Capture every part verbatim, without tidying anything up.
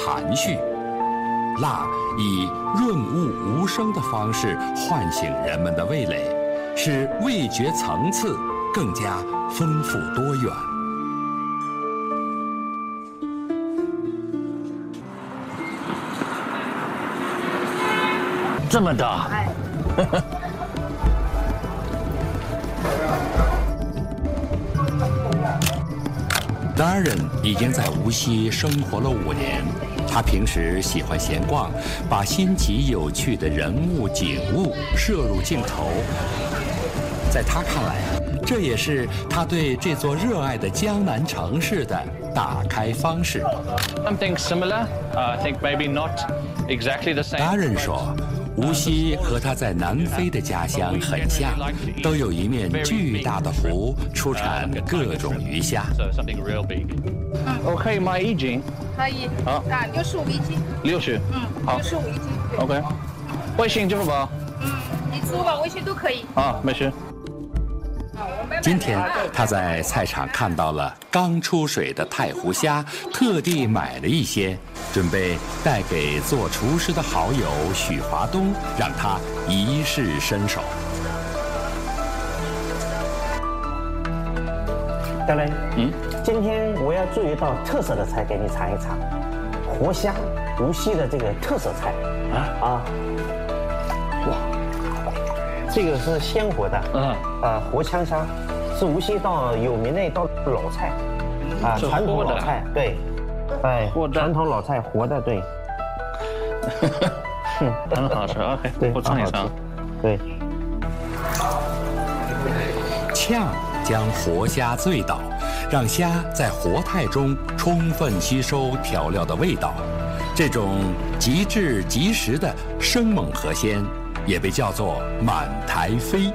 含蓄。辣以润物无声的方式唤醒人们的味蕾，使味觉层次更加丰富多元。 这么大。 哎。 Darren 已经在无锡生活了五年，他平时喜欢闲逛，把新奇有趣的人物景物摄入镜头。在他看来，这也是他对这座热爱的江南城市的打开方式。 Something similar, I think maybe not exactly the same. Darren 说，无锡和他在南非的家乡很像，都有一面巨大的湖，出产各种鱼虾。 嗯，我可以买一斤。 可以。 好。 啊，六十五一斤。 六十。 嗯， 好。 六十五一斤。 OK。微信、支付宝。 嗯，你支付宝、微信都可以。 啊，没事。 今天他在菜场看到了刚出水的太湖虾，特地买了一些，准备带给做厨师的好友许华东，让他一试身手。 德雷， 嗯， 今天我要做一道特色的菜给你尝一尝，活虾，无锡的这个特色菜啊啊！哇，这个是鲜活的，嗯啊，活枪虾，是无锡一道有名的一道老菜，啊，传统老菜，对，哎，传统老菜，活的，对， 很好吃 ，OK， 对， 我尝一尝， 对。 炝将活虾醉倒，让虾在活态中充分吸收调料的味道。这种极致即时的生猛河鲜，也被叫做满台飞。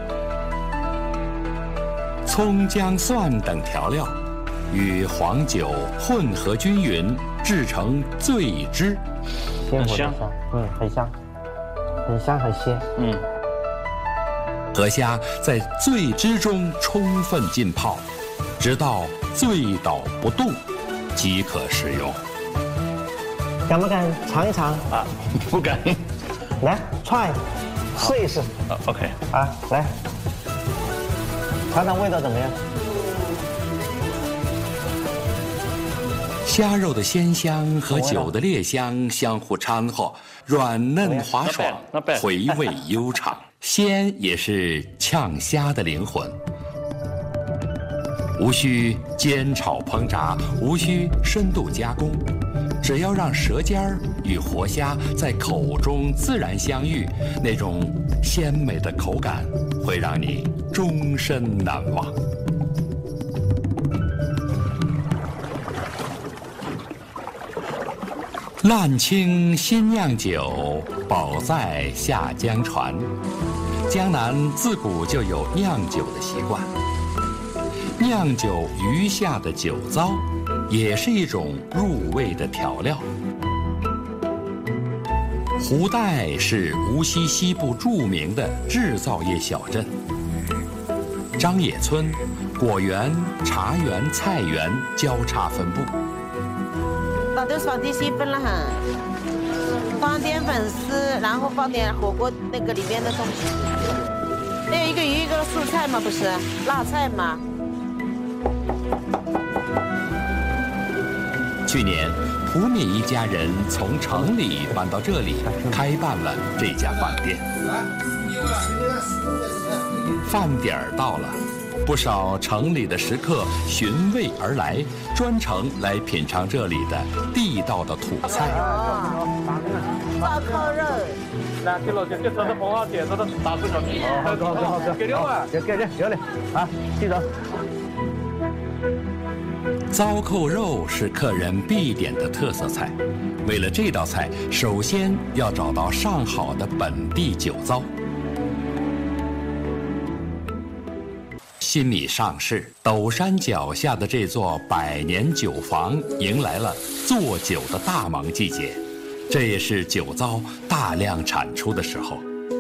葱、姜、蒜等调料与黄酒混合均匀，制成醉汁。 鲜活的虾，嗯，很香，很香很鲜，嗯。 河虾在醉汁中充分浸泡，直到醉倒不动，即可食用。 敢不敢尝一尝啊？不敢。 来 ，try， 试一试。 啊 ，OK。 啊，来，尝尝味道怎么样？ 虾肉的鲜香和酒的烈香相互掺和，软嫩滑爽，回味悠长。鲜也是炝虾的灵魂，无需煎炒烹炸，无需深度加工，只要让舌尖儿与活虾在口中自然相遇，那种鲜美的口感会让你终身难忘。烂青新酿酒，宝在下江船。江南自古就有酿酒的习惯，酿酒余下的酒糟，也是一种入味的调料。胡代是无锡西部著名的制造业小镇，张野村、果园、茶园、菜园交叉分布。 把都是放点细粉了哈，放点粉丝，然后放点火锅那个里面的东西。还有一个鱼，一个蔬菜嘛，不是辣菜嘛。 去年，蒲敏一家人从城里搬到这里，开办了这家饭店。饭点儿到了。不少城里的食客寻味而来，专程来品尝这里的地道的土菜。 烧烤肉， 来，给老姐，这车的红花点，这的大猪小米，好吃好吃好吃，给六万，给给给了，啊，记着。 糟扣肉是客人必点的特色菜，为了这道菜，首先要找到上好的本地酒糟。新米上市，陡山脚下的这座百年酒坊迎来了做酒的大忙季节，这也是酒糟大量产出的时候。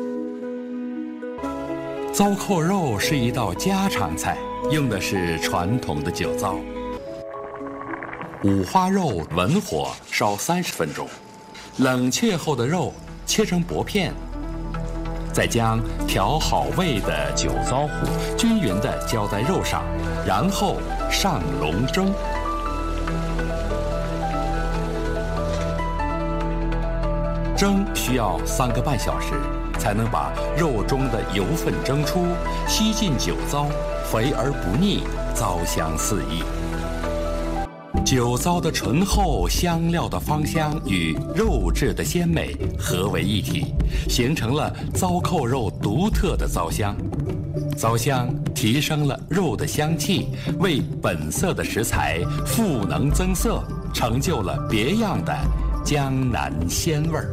糟扣肉是一道家常菜，用的是传统的酒糟。 五花肉文火烧三十分钟，冷却后的肉切成薄片，再将调好味的酒糟糊均匀地浇在肉上，然后上笼蒸。蒸需要三个半小时，才能把肉中的油分蒸出，吸进酒糟，肥而不腻，糟香四溢。酒糟的醇厚，香料的芳香与肉质的鲜美合为一体，形成了糟扣肉独特的糟香。糟香提升了肉的香气，为本色的食材赋能增色，成就了别样的江南鲜味儿。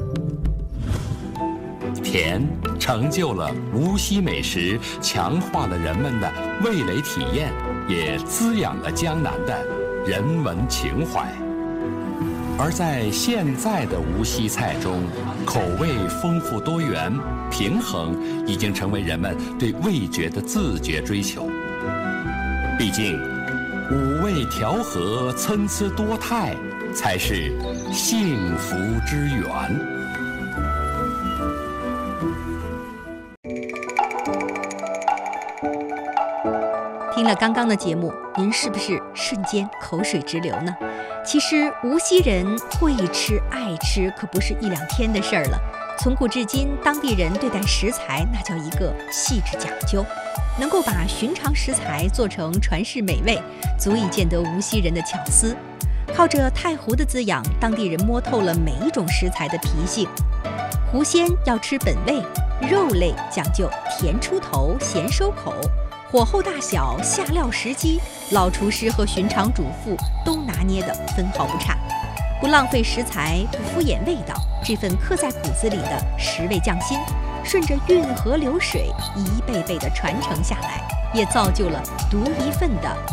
甜成就了无锡美食，强化了人们的味蕾体验，也滋养了江南的人文情怀。而在现在的无锡菜中，口味丰富多元，平衡已经成为人们对味觉的自觉追求。毕竟，五味调和、参差多态，才是幸福之源。 听了刚刚的节目，您是不是瞬间口水直流呢？其实无锡人会吃爱吃可不是一两天的事儿了。从古至今，当地人对待食材那叫一个细致讲究，能够把寻常食材做成传世美味，足以见得无锡人的巧思。靠着太湖的滋养，当地人摸透了每一种食材的脾性。湖鲜要吃本味，肉类讲究甜出头，咸收口。火候大小、下料时机，老厨师和寻常主妇都拿捏得分毫不差，不浪费食材，不敷衍味道，这份刻在骨子里的食味匠心，顺着运河流水一辈辈的传承下来，也造就了独一份的